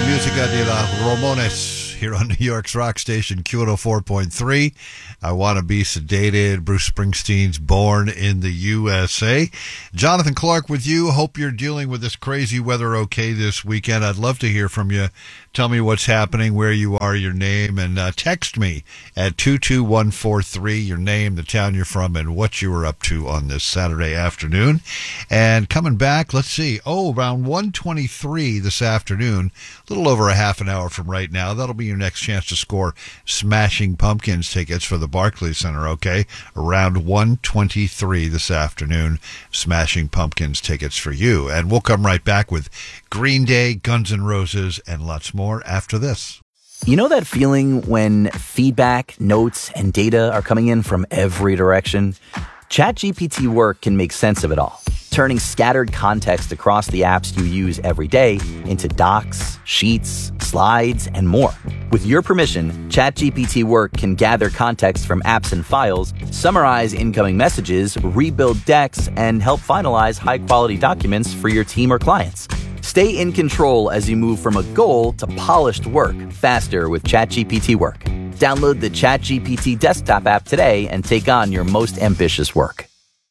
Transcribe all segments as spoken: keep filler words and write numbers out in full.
Música de la Ramones here on New York's rock station Q one oh four point three. I Want to Be Sedated, Bruce Springsteen's Born in the U S A. Jonathan Clark with you. Hope you're dealing with this crazy weather okay this weekend. I'd love to hear from you. Tell me what's happening, where you are, your name, and uh, text me at two two one four three, your name, the town you're from, and what you were up to on this Saturday afternoon. And coming back, let's see, oh, around one twenty-three this afternoon, a little over a half an hour from right now, that'll be your next chance to score Smashing Pumpkins tickets for the Barclays Center, okay? Around one twenty-three this afternoon, Smashing Pumpkins tickets for you. And we'll come right back with Green Day, Guns N' Roses, and lots more after this. You know that feeling when feedback, notes, and data are coming in from every direction? ChatGPT Work can make sense of it all, turning scattered context across the apps you use every day into docs, sheets, slides, and more. With your permission, ChatGPT Work can gather context from apps and files, summarize incoming messages, rebuild decks, and help finalize high-quality documents for your team or clients. Stay in control as you move from a goal to polished work faster with ChatGPT Work. Download the ChatGPT desktop app today and take on your most ambitious work.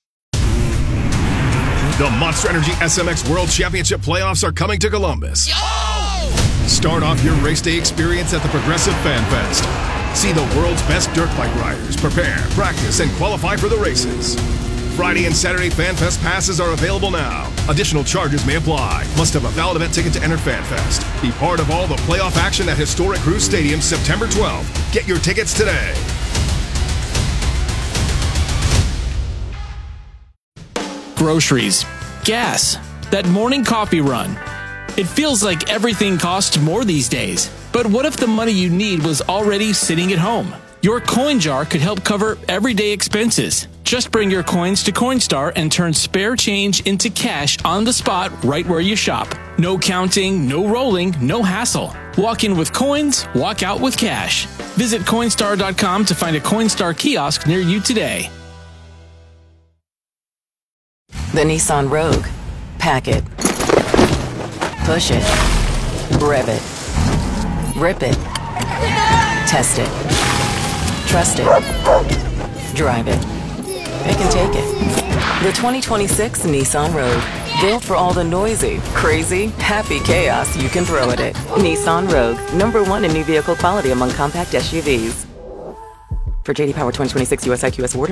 The Monster Energy S M X World Championship playoffs are coming to Columbus. Yo! Start off your race day experience at the Progressive Fan Fest. See the world's best dirt bike riders prepare, practice, and qualify for the races. Friday and Saturday Fan Fest passes are available now. Additional charges may apply. Must have a valid event ticket to enter Fan Fest. Be part of all the playoff action at historic Cruise Stadium September twelfth. Get your tickets today. Groceries, gas, that morning coffee run. It feels like everything costs more these days. But what if the money you need was already sitting at home? Your coin jar could help cover everyday expenses. Just bring your coins to Coinstar and turn spare change into cash on the spot right where you shop. No counting, no rolling, no hassle. Walk in with coins, walk out with cash. Visit Coinstar dot com to find a Coinstar kiosk near you today. The Nissan Rogue. Pack it. Push it. Rev it. Rip it. Test it. Trust it. Drive it. It can take it. The twenty twenty-six Nissan Rogue. Built for all the noisy, crazy, happy chaos you can throw at it. Nissan Rogue. Number one in new vehicle quality among compact S U Vs. For J D Power twenty twenty-six U S I Q S award